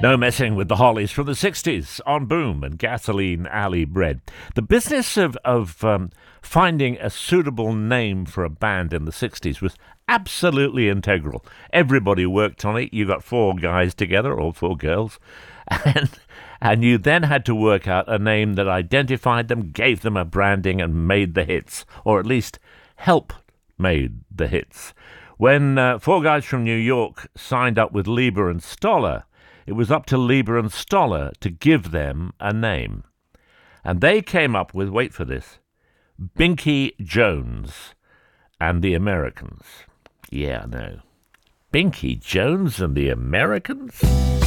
No Messing with the Hollies from the 60s on Boom and Gasoline Alley Bread. The business of finding a suitable name for a band in the 60s was absolutely integral. Everybody worked on it. You got four guys together, or four girls, and you then had to work out a name that identified them, gave them a branding, and made the hits, or at least help made the hits. When four guys from New York signed up with Leiber and Stoller, it was up to Leiber and Stoller to give them a name. And they came up with, wait for this, Binky Jones and the Americans. Yeah, I know. Binky Jones and the Americans?